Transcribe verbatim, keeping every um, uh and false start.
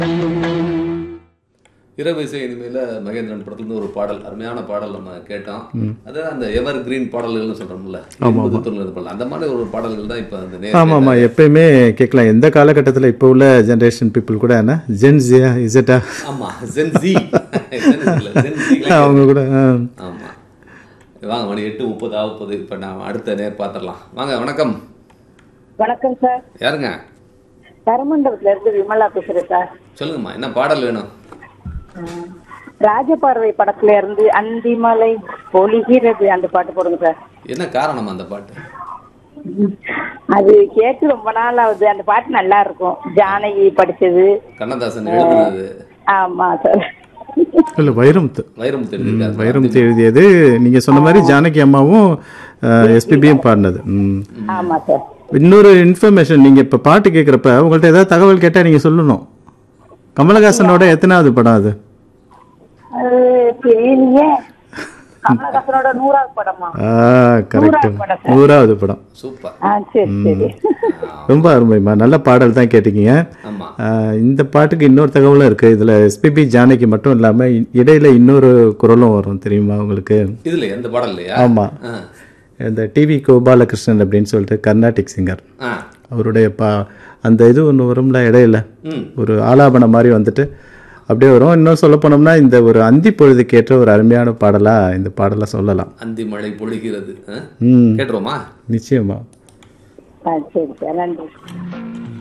இரவு இசை இனிமேல மகேந்திரன் படத்துல ஒரு பாடல், அருமையான பாடல் நம்ம கேட்டோம். அதாவது அந்த எவர் கிரீன் பாடல்கள்னு சொல்றோம்ல, எண்பது தொண்ணூறு பாடல், அந்த மாதிரி ஒரு பாடல்கள் தான் இப்ப அந்த நேரத்துல. ஆமாம் ஆமாம் எப்பயுமே கேட்கலாம். எந்த காலகட்டத்தில் இப்போ உள்ள ஜென்ரேஷன் பீப்புள் கூட என்ன ஜென்ஸியா இசட்டா ஆமா ஜென்சி அவங்க கூட ஆ. ஆமா. வாங்க, மணி எட்டு முப்பது ஆகுது. இப்ப நான் அடுத்த நேர் பார்த்துடலாம். வாங்க, வணக்கம். வணக்கம் சார். யாருங்க? கரமண்டபத்துல இருந்து விமலா பேசுறேன் சார். சொல்லுங்கம்மா, என்ன பாடல் வேணும்? ராஜபார்வை படத்துல இருந்து அந்திமலை பொழிகிறது அந்த பாட்டு போடுங்க சார். என்ன காரணம் அந்த பாட்டு? அது கேட்டு ரொம்ப நாள் ஆகுது. அந்த பாட்டு நல்லா இருக்கும். ஜானகி படிச்சது, கண்ணதாசன் எழுதுனது. ஆமா சார். இல்லை வைரமுத்து வைரமுத்து எழுதியிருக்காரு. வைரமுத்து எழுதியது. நீங்கள் சொன்ன மாதிரி ஜானகி அம்மாவும் எஸ்பிபியும் பாடினது. ம். ஆமா சார். இன்னொரு இன்ஃபர்மேஷன், நீங்கள் இப்போ பாட்டு கேட்குறப்ப உங்கள்கிட்ட ஏதாவது தகவல் கேட்டால் நீங்கள் சொல்லணும். கமலஹாசனோட எத்தனாவது படம் அது? அது தெரியலையே. கமலஹாசனோட நூறாவது படமா? ஆ கரெக்ட், நூறாவது படம் சார். நூறாவது படம். சூப்பர். ஆ சரி சரி. ரொம்ப அருமைமா, நல்ல பாடல் தான் கேட்டிருக்கீங்க. ஆமா. இந்த பாட்டுக்கு இன்னொரு தகவலும் இருக்குது. இதில் எஸ்பிபி ஜானகி மட்டும் இல்லாமல் இடையில இன்னொரு குரலும் வரும், தெரியுமா உங்களுக்கு? இதுல எந்த பாடல் இல்லையா? ஆமாம், இந்த டிவி கோபாலகிருஷ்ணன் அப்படின்னு சொல்லிட்டு கர்நாடிக் சிங்கர், அவருடைய பா அந்த இது ஒன்று வரும்ல இடையில, ஒரு ஆலாபனம் மாதிரி வந்துட்டு அப்படியே வரும். இன்னும் சொல்ல போனோம்னா இந்த ஒரு அந்தி பொழுதுக்கு ஏற்ற ஒரு அருமையான பாடலா இந்த பாடலை சொல்லலாம். அந்தி மழை பொழிகிறது. ம், கேட்டுருவோமா? நிச்சயமா. சரி சார், நன்றி.